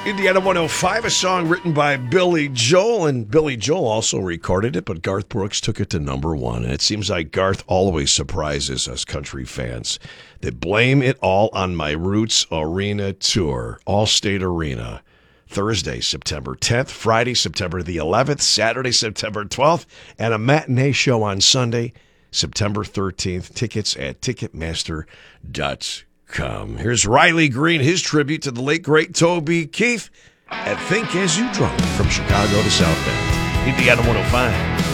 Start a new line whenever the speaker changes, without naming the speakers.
Indiana 105, a song written by Billy Joel, and Billy Joel also recorded it, but Garth Brooks took it to number one. And it seems like Garth always surprises us country fans. They blame it all on My Roots Arena Tour, Allstate Arena. Thursday, September 10th, Friday, September the 11th, Saturday, September 12th, and a matinee show on Sunday, September 13th. Tickets at Ticketmaster.com. Here's Riley Green, his tribute to the late, great Toby Keith at Think As You Drunk from Chicago to South Bend. Indiana 105.